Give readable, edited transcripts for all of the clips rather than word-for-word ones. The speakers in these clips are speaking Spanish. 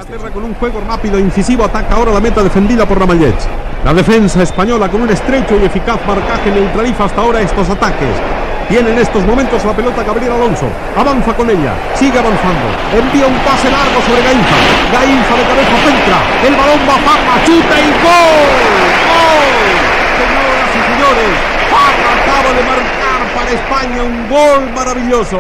Inglaterra con un juego rápido e incisivo ataca ahora la meta defendida por Ramallets. La defensa española con un estrecho y eficaz marcaje neutraliza hasta ahora estos ataques. Tiene en estos momentos la pelota Gabriel Alonso. Avanza con ella, sigue avanzando. Envía un pase largo sobre Gainza. Gainza de cabeza centra. El balón va a Parra, chuta y gol. ¡Gol! Señoras y señores, Parra acaba de marcar para España un gol maravilloso.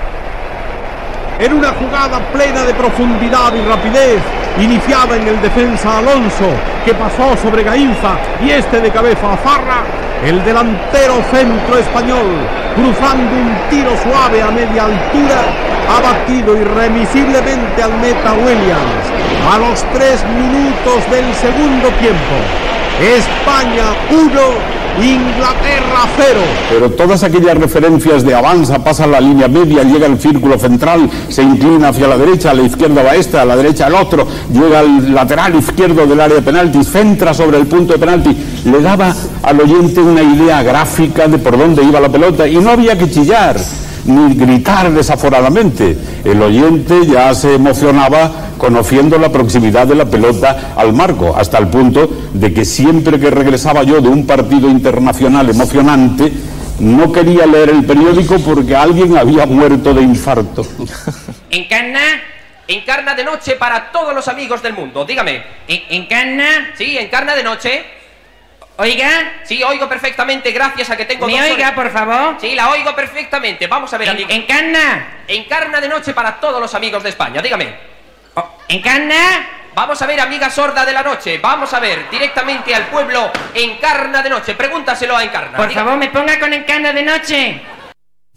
En una jugada plena de profundidad y rapidez, iniciada en el defensa Alonso, que pasó sobre Gainza y este de cabeza a Farra, el delantero centro español, cruzando un tiro suave a media altura, ha batido irremisiblemente al meta Williams. A los 3 minutos del segundo tiempo, España 1, Inglaterra 0. Pero todas aquellas referencias de avanza, pasa la línea media, llega al círculo central, se inclina hacia la derecha, a la izquierda va este, a la derecha el otro, llega al lateral izquierdo del área de penaltis, centra sobre el punto de penalti, le daba al oyente una idea gráfica de por dónde iba la pelota y no había que chillar ni gritar desaforadamente. El oyente ya se emocionaba conociendo la proximidad de la pelota al marco, hasta el punto de que siempre que regresaba yo de un partido internacional emocionante, no quería leer el periódico porque alguien había muerto de infarto. Encarna de noche para todos los amigos del mundo, dígame. ¿Encarna? Sí, encarna de noche. ¿Oiga? Sí, oigo perfectamente, gracias a que tengo... ¿Me oiga, por favor? Sí, la oigo perfectamente. Vamos a ver, amigo. ¿Encarna? Encarna de noche para todos los amigos de España, dígame. ¿Encarna? Vamos a ver, amiga sorda de la noche. Vamos a ver, directamente al pueblo, Encarna de noche. Pregúntaselo a Encarna. Por favor, me ponga con Encarna de noche.